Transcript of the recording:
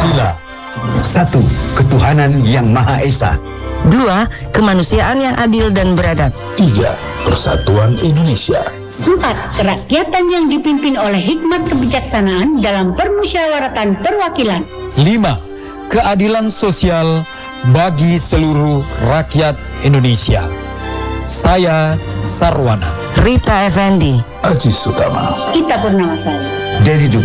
Pancasila. 1. Ketuhanan Yang Maha Esa. 2. Kemanusiaan yang adil dan beradab. 3. Persatuan Indonesia. 4. Kerakyatan yang dipimpin oleh hikmat kebijaksanaan dalam permusyawaratan perwakilan. 5. Keadilan sosial bagi seluruh rakyat Indonesia. Saya Sarwana. Rita Effendi. Aziz Utama. Kita Purnamasari. Dedi Dutra.